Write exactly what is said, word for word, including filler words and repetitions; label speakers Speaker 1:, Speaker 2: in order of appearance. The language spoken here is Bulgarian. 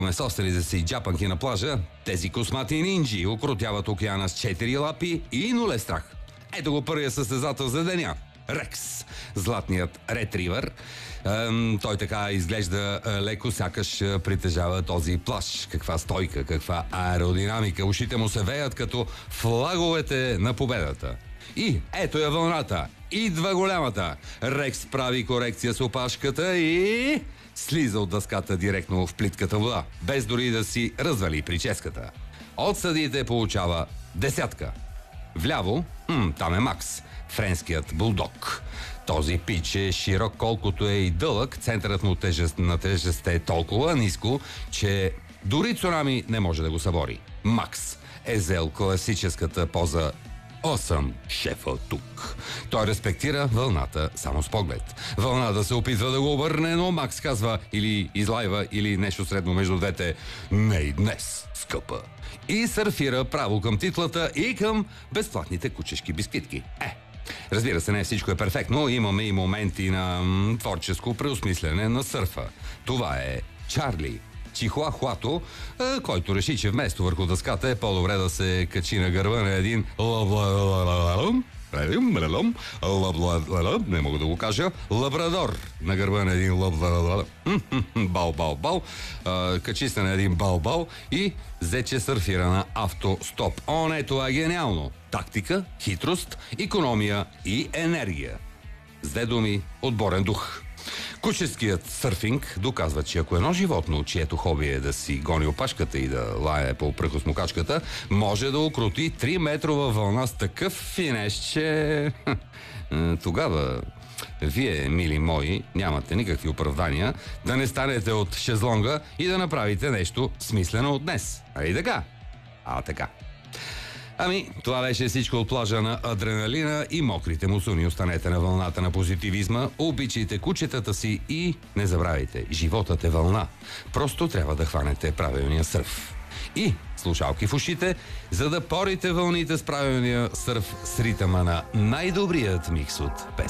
Speaker 1: собствените си джапанки на плажа, тези космати нинджи окрутяват океана с четири лапи и нуле страх. Ето го първия състезател за деня. Рекс, златният ретривър. Ем, той така изглежда леко, сякаш притежава този плаж. Каква стойка, каква аеродинамика. Ушите му се веят като флаговете на победата. И ето я вълната. Идва голямата. Рекс прави корекция с опашката и слиза от дъската директно в плитката вода, без дори да си развали прическата. От съдиите получава десятка. Вляво, хм, там е Макс, френският булдог. Този пич е широк колкото е и дълъг, центърът му тежест, на тежест е толкова ниско, че дори цунами не може да го събори. Макс е взел класическата поза осъм шефа тук. Той респектира вълната само с поглед. Вълната се опитва да го обърне, но Макс казва или излайва, или нещо средно между двете: не и днес, скъпа. И сърфира право към титлата и към безплатните кучешки бисквитки. Е, разбира се, не всичко е перфектно. Имаме и моменти на м, творческо преосмислене на сърфа. Това е Чарли Чихуахуато, който реши, че вместо върху дъската е по-добре да се качи на гърба на един не мога да го кажа, лабрадор на гърба на един лабрадор. Бал-бал-бал. Качи се на един бал-бал и взе, че сърфира на автостоп. О, не, това е гениално. Тактика, хитрост, икономия и енергия. С две думи, отборен дух. Куческият сърфинг доказва, че ако едно животно, чието хоби е да си гони опашката и да лае по пръхосмокачката, може да окрути три метрова вълна с такъв финеш, че тогава вие, мили мои, нямате никакви оправдания да не станете от шезлонга и да направите нещо смислено от днес. А и така? А така. Ами, това беше всичко от плажа на адреналина и мокрите мусуни. Останете на вълната на позитивизма, обичайте кучетата си и не забравяйте, животът е вълна. Просто трябва да хванете правилния сърф. И слушалки в ушите, за да порите вълните с правилния сърф с ритъма на най-добрият микс от песен.